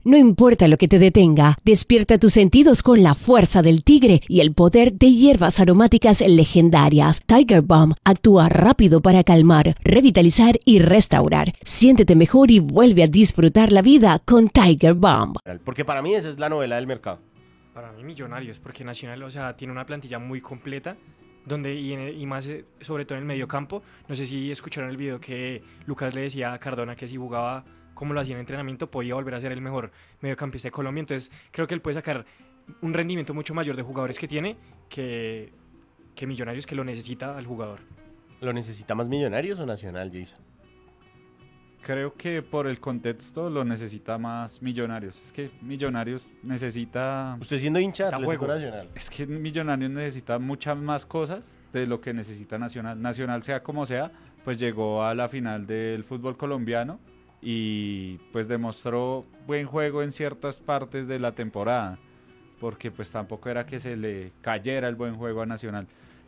No importa lo que te detenga, despierta tus sentidos con la fuerza del tigre y el poder de hierbas aromáticas legendarias. Tiger Balm actúa rápido para calmar, revitalizar y restaurar. Siéntete mejor y vuelve a disfrutar la vida con Tiger Balm. Porque para mí esa es la novela del mercado. Para mí Millonarios, porque Nacional, o sea, tiene una plantilla muy completa, y más sobre todo en el medio campo. No sé si escucharon el video que Lucas le decía a Cardona que si jugaba como lo hacía en entrenamiento podía volver a ser el mejor mediocampista de Colombia. Entonces creo que él puede sacar un rendimiento mucho mayor de jugadores que tiene que Millonarios, que lo necesita al jugador. ¿Lo necesita más Millonarios o Nacional, Jason? Creo que por el contexto lo necesita más Millonarios. Es que Millonarios necesita... Usted siendo hincha de Atlético Nacional. Es que Millonarios necesita muchas más cosas de lo que necesita Nacional. Nacional, sea como sea, pues llegó a la final del fútbol colombiano y pues demostró buen juego en ciertas partes de la temporada, porque pues tampoco era que se le cayera el buen juego a Nacional.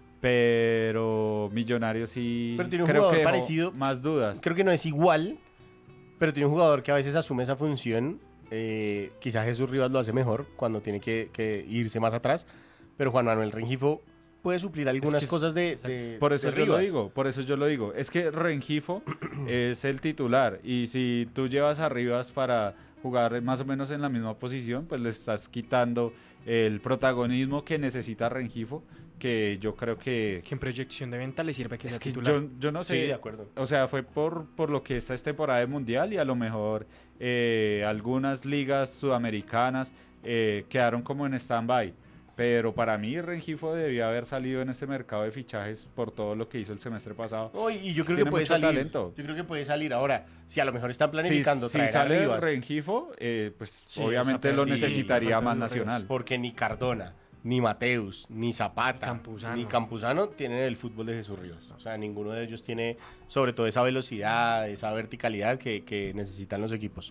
Pero Millonarios sí, pero tiene un creo jugador que parecido, más dudas. Creo que no es igual, pero tiene un jugador que a veces asume esa función. Quizá Jesús Rivas lo hace mejor cuando tiene que irse más atrás, pero Juan Manuel Rengifo puede suplir algunas cosas de por eso de yo Rivas. lo digo, es que Rengifo es el titular, y si tú llevas a Rivas para jugar más o menos en la misma posición, pues le estás quitando el protagonismo que necesita Rengifo, que yo creo que en proyección de venta le sirve que sea que titular. Yo no sé, sí, de acuerdo. O sea, fue por lo que esta es temporada de mundial, y a lo mejor algunas ligas sudamericanas quedaron como en stand-by. Pero para mí Rengifo debía haber salido en este mercado de fichajes por todo lo que hizo el semestre pasado. Y yo creo que puede salir. Talento. Yo creo que puede salir ahora. Si a lo mejor están planificando si traer sale a Rivas, Rengifo, pues sí, obviamente lo necesitaría más Nacional. Porque ni Cardona, ni Mateus, ni Zapata, ni Campuzano tienen el fútbol de Jesús Rivas. O sea, ninguno de ellos tiene sobre todo esa velocidad, esa verticalidad que necesitan los equipos.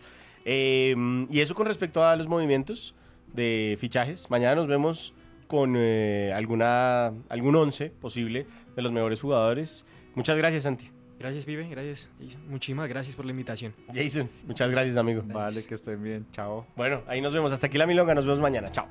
Y eso con respecto a los movimientos de fichajes. Mañana nos vemos con algún 11 posible de los mejores jugadores. Muchas gracias, Santi. Gracias, Pibe, gracias. Muchísimas gracias por la invitación. Jason, muchas gracias, amigo. Gracias. Vale, que estén bien. Chao. Bueno, ahí nos vemos. Hasta aquí la milonga. Nos vemos mañana. Chao.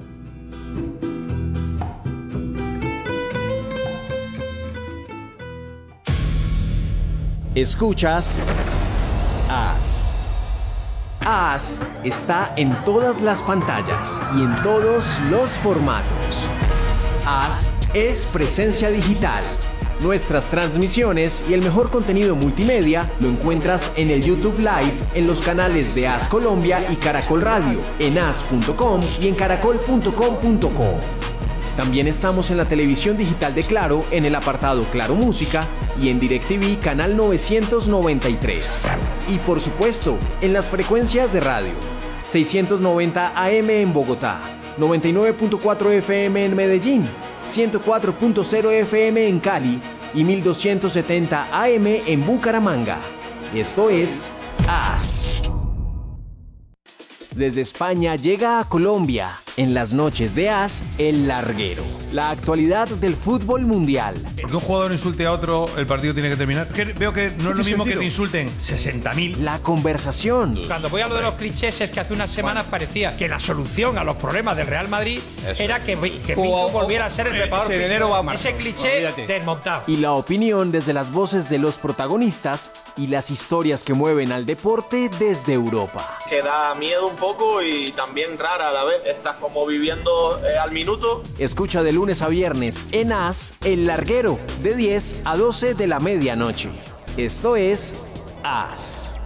Escuchas AS. AS está en todas las pantallas y en todos los formatos. AS es presencia digital. Nuestras transmisiones y el mejor contenido multimedia lo encuentras en el YouTube Live, en los canales de AS Colombia y Caracol Radio, en as.com y en caracol.com.co. También estamos en la televisión digital de Claro, en el apartado Claro Música y en DirecTV Canal 993. Y por supuesto, en las frecuencias de radio: 690 AM en Bogotá, 99.4 FM en Medellín, 104.0 FM en Cali y 1270 AM en Bucaramanga. Esto es AS. Desde España llega a Colombia, en las noches de AS, El Larguero. La actualidad del fútbol mundial. Porque un jugador insulte a otro, el partido tiene que terminar. Veo que no es lo mismo que te insulten 60.000. La conversación. Cuando voy a lo de los clichés, es que hace unas semanas parecía que la solución a los problemas del Real Madrid era que Pinto volviera a ser el preparador físico. Ese cliché desmontado. Y la opinión desde las voces de los protagonistas y las historias que mueven al deporte desde Europa. Que da miedo un poco y también rara a la vez. Estás como viviendo al minuto. Escucha de lunes a viernes en AS, El Larguero, de 10 a 12 de la medianoche. Esto es AS.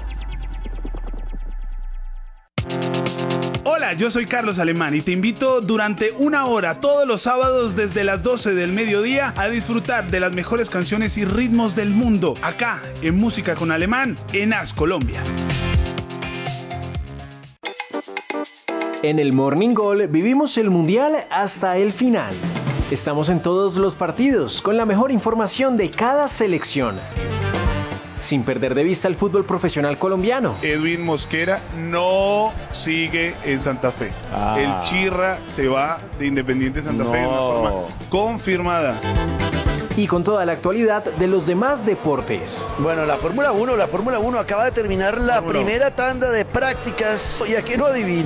Hola, yo soy Carlos Alemán y te invito durante una hora todos los sábados desde las 12 del mediodía a disfrutar de las mejores canciones y ritmos del mundo, acá en Música con Alemán, en AS Colombia. En el Morning Goal vivimos el Mundial hasta el final. Estamos en todos los partidos con la mejor información de cada selección, sin perder de vista el fútbol profesional colombiano. Edwin Mosquera no sigue en Santa Fe. El Chirra se va de Independiente Santa Fe de una forma confirmada. Y con toda la actualidad de los demás deportes. Bueno, la Fórmula 1 acaba de terminar la primera tanda de prácticas. Y aquí no adivina.